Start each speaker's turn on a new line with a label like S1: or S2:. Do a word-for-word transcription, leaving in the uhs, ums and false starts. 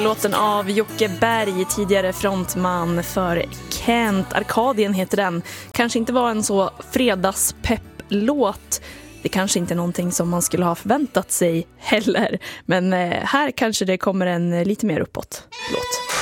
S1: Låten av Jocke Berg, tidigare frontman för Kent. Arkadien heter den. Kanske inte var en så fredagspepp-låt. Det kanske inte är någonting som man skulle ha förväntat sig heller. Men här kanske det kommer en lite mer uppåt låt.